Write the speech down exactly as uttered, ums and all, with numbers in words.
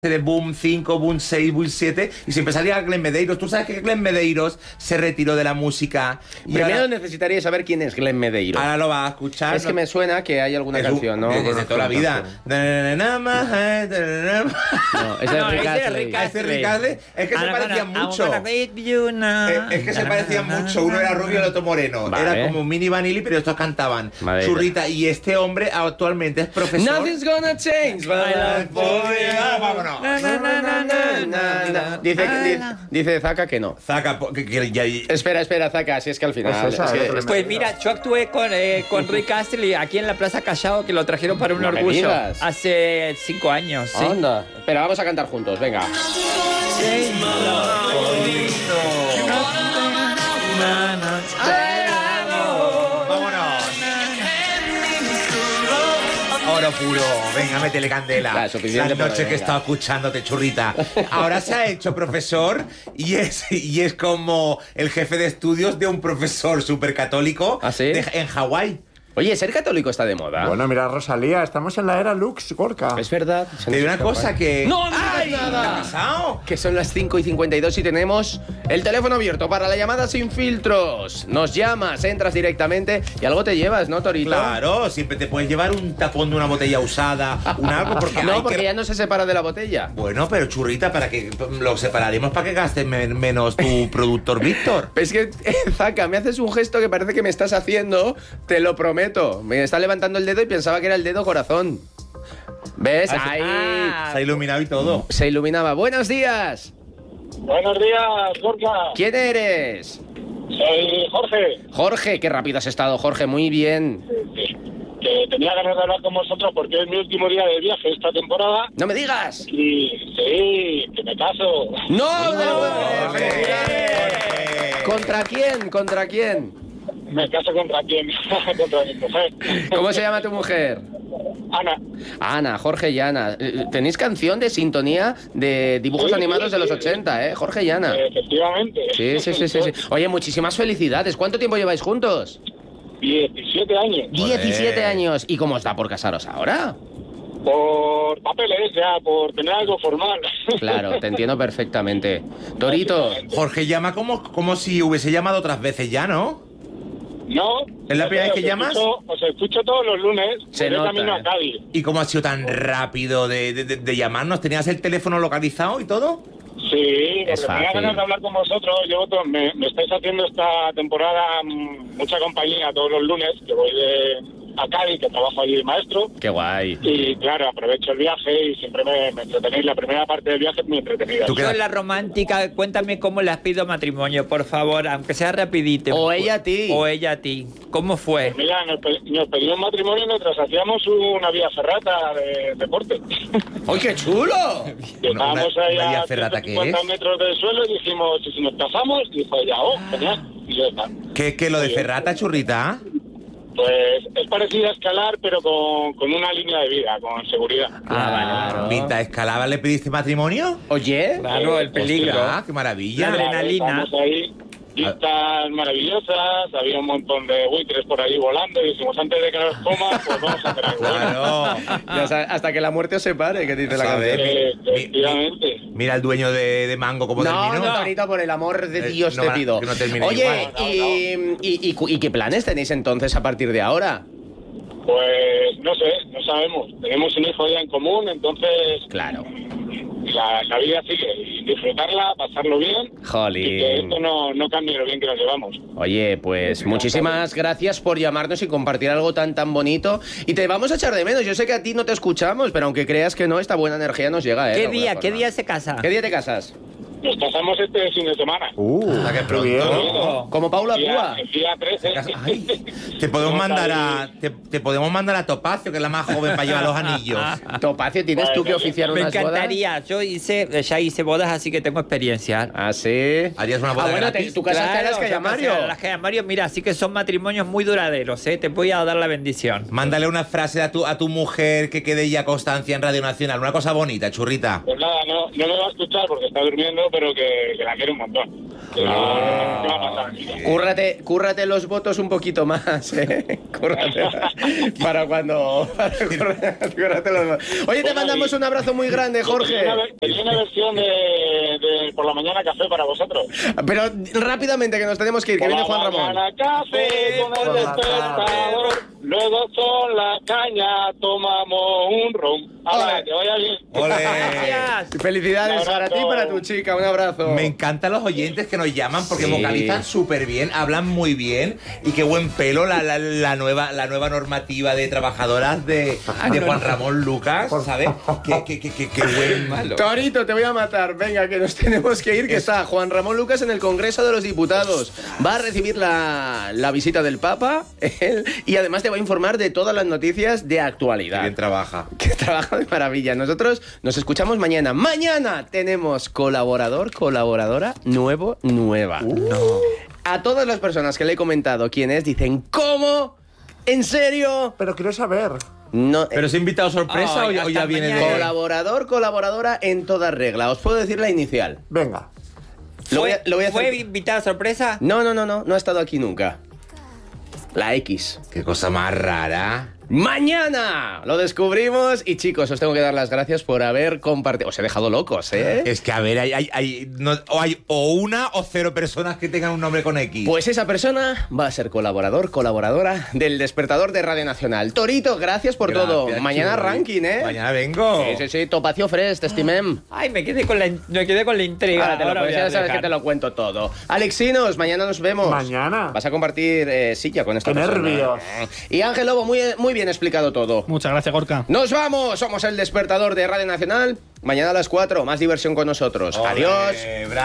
de Boom cinco, Boom seis, Boom siete y siempre salía Glenn Medeiros. Tú sabes que Glenn Medeiros se retiró de la música. Y Primero ahora, necesitaría saber quién es Glenn Medeiros. ahora lo vas a escuchar. Es ¿no? que me suena que hay alguna es canción, un, ¿no? Desde No, toda la vida. No, es de No, Rick ese es Astley. Rick A ese Rick Astley. Es que se parecían mucho. Eh, es que se parecían mucho. Uno era rubio y el otro moreno. Vale. Era como Mini Vanilli, pero estos cantaban. Vale. Churrita. Y este hombre actualmente es profesor. Nothing's gonna change. Vámonos. Na, na, na, na, na, na. Dice, dice, dice Zaka que no. Zaca, que, que, ya, Espera, espera, Zaka, si es que al final... Pues esa, es que- es es- Pues mira, yo actué con, eh, con Rick Astley aquí en la Plaza Callao, que lo trajeron para un No me orgullo digas. hace cinco años. ¿sí? Anda. Espera, vamos a cantar juntos, venga. vámonos. Oro puro, venga, métele candela. Claro, suficiente Las por noches hoy, que he venga. estado escuchándote, churrita. Ahora se ha hecho profesor y es, y es como el jefe de estudios de un profesor súper católico ¿Ah, sí? en Hawái. Oye, ¿ser católico está de moda? Bueno, mira, Rosalía, estamos en la era Lux, Gorka. Es verdad. Te digo una cosa que... ¡No, no digas ¡Ay! nada! ¿Qué ha pasado? Que son las cinco y cincuenta y dos y tenemos el teléfono abierto para la llamada sin filtros. Nos llamas, entras directamente y algo te llevas, ¿no, Torito? Claro, siempre te puedes llevar un tapón de una botella usada, un algo, porque No, hay porque que... ya no se separa de la botella. Bueno, pero churrita, para que lo separaremos para que gastes men- menos tu productor Víctor. Es que, Zaka, me haces un gesto que parece que me estás haciendo, te lo prometo. Me está levantando el dedo y pensaba que era el dedo corazón. ¿Ves? Ah, Ahí Ah, Se ha iluminado y todo. se iluminaba. Buenos días. Buenos días, Gorka. ¿Quién eres? Soy Jorge. Jorge, qué rápido has estado, Jorge, muy bien. Que tenía ganas de hablar con vosotros porque es mi último día de viaje esta temporada. ¡No me digas! Y sí, que me caso. ¡No! no, no, Jorge, ¡Felicidades! Jorge. ¿Contra quién? ¿Contra quién? Me caso contra quién? Contra mi mujer. ¿Cómo se llama tu mujer? Ana. Ana, Jorge y Ana. Eh, Tenéis canción de sintonía de dibujos Sí, animados sí, de los sí. ochenta, ¿eh? Jorge y Ana. Eh, efectivamente. Sí, sí, sí, sí, sí. Oye, muchísimas felicidades. ¿Cuánto tiempo lleváis juntos? diecisiete años. diecisiete años. ¿Y cómo está por casaros ahora? Por papeles, ya, por tener algo formal. Claro, te entiendo perfectamente. Torito, Jorge llama como, como si hubiese llamado otras veces ya, ¿no? No. ¿Es la primera vez que os llamas? Escucho, os escucho todos los lunes. Se voy nota, camino eh. a Cádiz. ¿Y cómo ha sido tan rápido de, de- de- de llamarnos? ¿Tenías el teléfono localizado y todo? Sí, Es porque tenía fácil. ganas de hablar con vosotros. Llevo todo- me, me estáis haciendo esta temporada mm, mucha compañía todos los lunes, que voy de a Cádiz, que trabajo allí de maestro. qué guay. Y claro, aprovecho el viaje y siempre me, me entretenéis. La primera parte del viaje es muy entretenida. ¿Tú qué- Yo en la romántica, cuéntame cómo le has pedido matrimonio, por favor, aunque sea rapidito. O ella a ti. O ella a ti. ¿Cómo fue? Mira, nos, pe- nos pedimos matrimonio mientras hacíamos una vía ferrata de deporte. ¡Ay, qué chulo! Llegábamos una- ahí una vía a ferrata, ¿qué ciento cincuenta es? metros del suelo y dijimos, ¿y si nos casamos? Y dijo ella, oh, genial. Y ya está. ¿Qué, qué lo de Ferrata, churrita? Pues es parecido a escalar, pero con, con una línea de vida, con seguridad. Claro. ¿Pinta escalaba le pediste matrimonio? Oye, Claro, el peligro. Hostia, ¡qué maravilla! La adrenalina. Estamos ahí, vistas maravillosas, había un montón de buitres por ahí volando y dijimos, antes de que nos coman, pues vamos a hacer algo. Claro. ya sabes, hasta que la muerte os separe, que dice la Sabe. canción. Eh, Mi- mi- efectivamente. Mira el dueño de, de Mango cómo No, terminó. no, Torito, por el amor de Eh, Dios no, te pido. que no termine Oye, igual. No, no, y, y- y cu- y qué planes tenéis entonces a partir de ahora? Pues no sé, no sabemos. Tenemos un hijo ya en común, entonces Claro. la, la vida sigue. Y disfrutarla, pasarlo bien. Y que Jolín. esto no, no cambie lo bien que nos llevamos. Oye, pues muchísimas gracias por llamarnos y compartir algo tan tan bonito. Y te vamos a echar de menos. Yo sé que a ti no te escuchamos, pero aunque creas que no, esta buena energía nos llega, ¿eh? de ¿Qué alguna día? ¿Qué forma. día se casa? ¿Qué día te casas? Nos casamos este fin de semana. Uh, Hasta que qué pronto, bien. ¿no? Como Paula Día, Púa. el día trece. Ay, te podemos Vamos mandar ahí. a te, te podemos mandar a Topacio, que es la más joven para llevar los anillos. Topacio, ¿tienes tú que oficiar Me unas bodas? encantaría. Yo hice, ya hice bodas, así que tengo experiencia. Ah, sí. ¿Harías una boda Ah, bueno, te- gratis? tú casaste a las yo Calle Mario. casé a las Calle Mario, mira, así que son matrimonios muy duraderos, ¿eh? Te voy a dar la bendición. Mándale una frase a tu a tu mujer que quede ya constancia en Radio Nacional, una cosa bonita, churrita. Pues nada, no, no me va a escuchar porque está durmiendo, pero que, que la quiero un montón. ¿Qué va, qué va a pasar? Cúrrate, cúrrate los votos un poquito más, ¿eh? Cúrrate para cuando... Para cúrrate, cúrrate los votos. Oye, te mandamos un abrazo muy grande, Jorge. Tenía una versión de, de por la mañana café para vosotros. Pero rápidamente, que nos tenemos que ir, que viene Juan Ramón. Por la mañana café con el despertador, luego con la caña tomamos un ron. Ahora, Ole. que vaya bien. Ole. Gracias. Felicidades Un para abrazo. ti y para tu chica, un abrazo. Me encantan los oyentes que nos llaman porque Sí. vocalizan súper bien, hablan muy bien y qué buen pelo la, la, la nueva la nueva normativa de trabajadoras de, de Juan Ramón Lucas, ¿sabes? Qué, qué, qué, qué, qué buen malo. Torito, te voy a matar. Venga, que nos tenemos que ir, que está Juan Ramón Lucas en el Congreso de los Diputados. Va a recibir la, la visita del Papa él, y además te va a informar de todas las noticias de Qué actualidad. bien trabaja. Que trabaja de maravilla. Nosotros nos escuchamos mañana. Mañana tenemos colaborador, colaboradora, nuevo, nueva. A todas las personas que le he comentado quién es, dicen, ¿cómo? ¿En serio? Pero quiero saber. No, ¿Pero es invitado sorpresa Ay, o, ya- o ya hasta viene de...? mañana. colaborador, colaboradora en toda regla. Os puedo decir la inicial. Venga. Lo voy a- ¿Fue, lo voy a hacer- ¿Fue invitada sorpresa? No, no, no, no, no ha estado aquí nunca. La X. Qué cosa más rara. ¡Mañana! Lo descubrimos y chicos, os tengo que dar las gracias por haber compartido. Os he dejado locos, ¿eh? Es que, a ver, hay, hay, hay, no- o hay o una o cero personas que tengan un nombre con X. Pues esa persona va a ser colaborador, colaboradora del Despertador de Radio Nacional. Torito, gracias por Gracias, todo. Mañana Churri. ranking, ¿eh? Mañana vengo. Sí, sí, sí, Topacio Fresh, te estimem. Ay, me quedé con la, in- me quedé con la intriga. Ahora te lo Ahora puedes, voy a ya sabes dejar. que te lo cuento todo. Alexinos, mañana nos vemos. Mañana. Vas a compartir eh, silla con esta Qué persona. nervios. Y Ángel Lobo, muy, muy bien explicado todo. Muchas gracias, Gorka. Nos vamos, somos el Despertador de Radio Nacional. Mañana a las cuatro, más diversión con nosotros. Ole, Adiós. bravo.